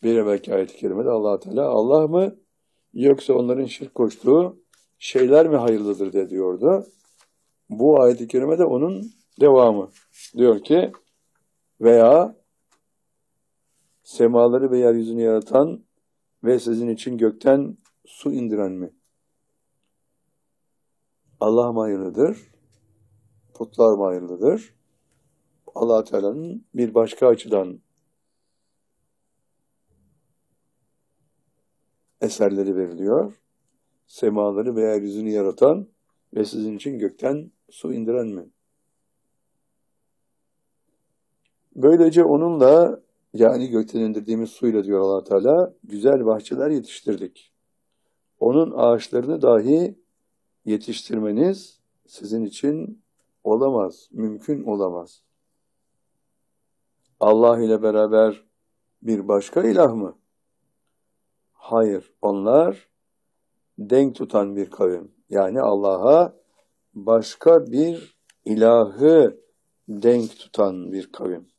Bir evvelki ayet-i kerimede Allah Teala Allah mı yoksa onların şirk koştuğu şeyler mi hayırlıdır de diyordu. Bu ayet-i kerimede onun devamı. Diyor ki veya semaları ve yeryüzünü yaratan ve sizin için gökten su indiren mi? Allah mı hayırlıdır? Putlar mı hayırlıdır? Allah Teala'nın bir başka açıdan eserleri veriliyor. Semaları ve yeryüzünü yaratan ve sizin için gökten su indiren mi? Böylece onunla yani gökten indirdiğimiz suyla diyor Allah Teala güzel bahçeler yetiştirdik. Onun ağaçlarını dahi yetiştirmeniz sizin için olamaz, mümkün olamaz. Allah ile beraber bir başka ilah mı? Hayır, onlar denk tutan bir kavim. Yani Allah'a başka bir ilahı denk tutan bir kavim.